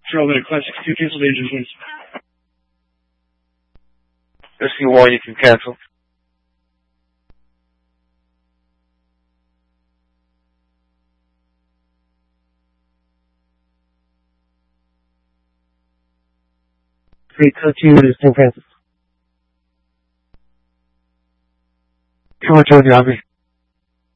Trailhead, Class 62, cancel the engine, please. SC1, you can cancel. Street 2 to St. Francis. Come on, Tony, Army.